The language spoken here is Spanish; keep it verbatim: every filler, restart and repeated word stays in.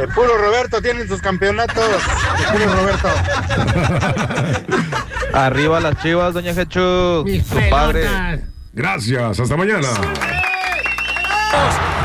El puro Roberto tiene sus campeonatos. El puro Roberto. Arriba las Chivas, doña Jechu. Su padre. Gracias, hasta mañana.